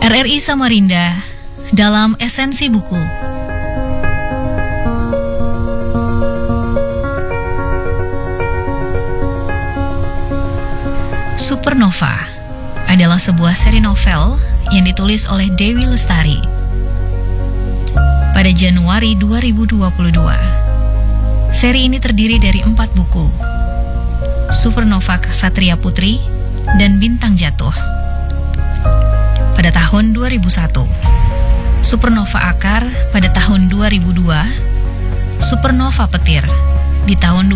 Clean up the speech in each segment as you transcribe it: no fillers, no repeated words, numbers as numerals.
RRI Samarinda dalam esensi buku. Supernova adalah sebuah seri novel yang ditulis oleh Dewi Lestari pada Januari 2022. Seri ini terdiri dari 4 buku: Supernova Ksatria Putri dan Bintang Jatuh pada tahun 2001, Supernova Akar pada tahun 2002, Supernova Petir di tahun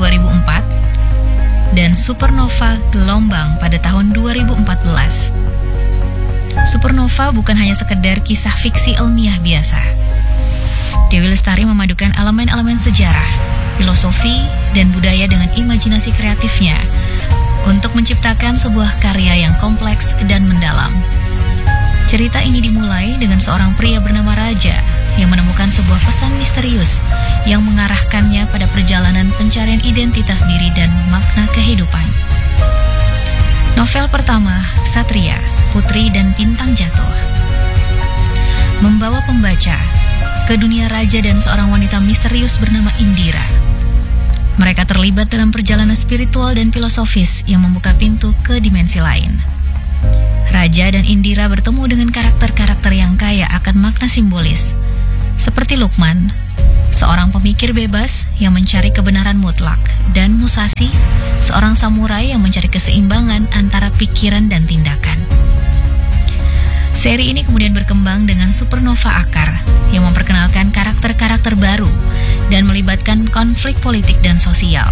2004, dan Supernova Gelombang pada tahun 2014. Supernova bukan hanya sekedar kisah fiksi ilmiah biasa. Dewi Lestari memadukan elemen-elemen sejarah, filosofi, dan budaya dengan imajinasi kreatifnya untuk menciptakan sebuah karya yang kompleks dan mendalam. Cerita ini dimulai dengan seorang pria bernama Raja yang menemukan sebuah pesan misterius yang mengarahkannya pada perjalanan pencarian identitas diri dan makna kehidupan. Novel pertama, Ksatria, Putri dan Bintang Jatuh, membawa pembaca ke dunia raja dan seorang wanita misterius bernama Indira. Mereka terlibat dalam perjalanan spiritual dan filosofis yang membuka pintu ke dimensi lain. Raja dan Indira bertemu dengan karakter-karakter yang kaya akan makna simbolis, seperti Lukman, seorang pemikir bebas yang mencari kebenaran mutlak, dan Musashi, seorang samurai yang mencari keseimbangan antara pikiran dan tindakan. Seri ini kemudian berkembang dengan Supernova Akar yang memperkenalkan karakter-karakter baru dan melibatkan konflik politik dan sosial.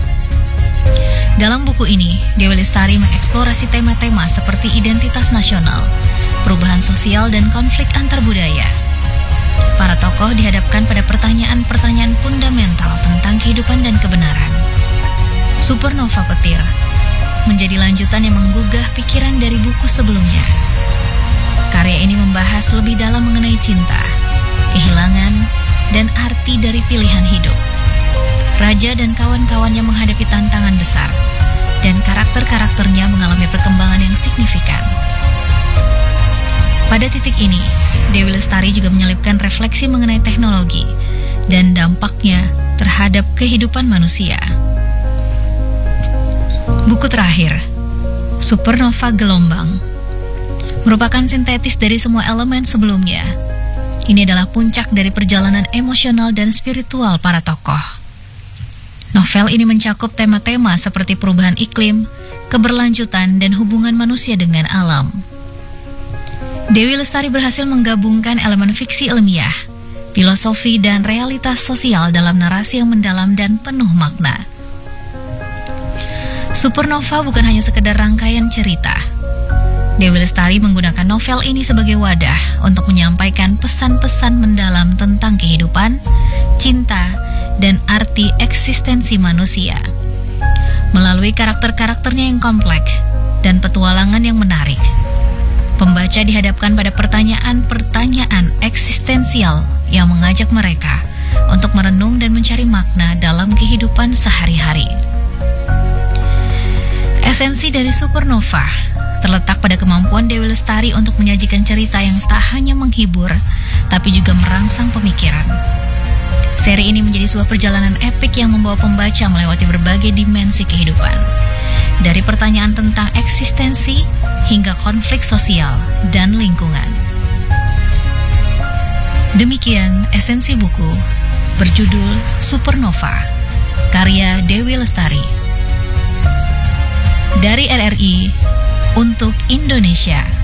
Dalam buku ini, Dewi Lestari mengeksplorasi tema-tema seperti identitas nasional, perubahan sosial, dan konflik antar budaya. Para tokoh dihadapkan pada pertanyaan-pertanyaan fundamental tentang kehidupan dan kebenaran. Supernova Petir menjadi lanjutan yang menggugah pikiran dari buku sebelumnya. Karya ini membahas lebih dalam mengenai cinta, kehilangan, dan arti dari pilihan hidup. Raja dan kawan-kawannya menghadapi tantangan besar, dan karakter-karakternya mengalami perkembangan yang signifikan. Pada titik ini, Dewi Lestari juga menyelipkan refleksi mengenai teknologi dan dampaknya terhadap kehidupan manusia. Buku terakhir, Supernova Gelombang, merupakan sintetis dari semua elemen sebelumnya. Ini adalah puncak dari perjalanan emosional dan spiritual para tokoh. Novel ini mencakup tema-tema seperti perubahan iklim, keberlanjutan, dan hubungan manusia dengan alam. Dewi Lestari berhasil menggabungkan elemen fiksi ilmiah, filosofi, dan realitas sosial dalam narasi yang mendalam dan penuh makna. Supernova bukan hanya sekedar rangkaian cerita. Dewi Lestari menggunakan novel ini sebagai wadah untuk menyampaikan pesan-pesan mendalam tentang kehidupan, cinta, dan arti eksistensi manusia. Melalui karakter-karakternya yang kompleks dan petualangan yang menarik, pembaca dihadapkan pada pertanyaan-pertanyaan eksistensial yang mengajak mereka untuk merenung dan mencari makna dalam kehidupan sehari-hari. Esensi dari Supernova terletak pada kemampuan Dewi Lestari untuk menyajikan cerita yang tak hanya menghibur, tapi juga merangsang pemikiran. Seri ini menjadi sebuah perjalanan epik yang membawa pembaca melewati berbagai dimensi kehidupan, dari pertanyaan tentang eksistensi hingga konflik sosial dan lingkungan. Demikian esensi buku berjudul Supernova, karya Dewi Lestari. Dari RRI untuk Indonesia.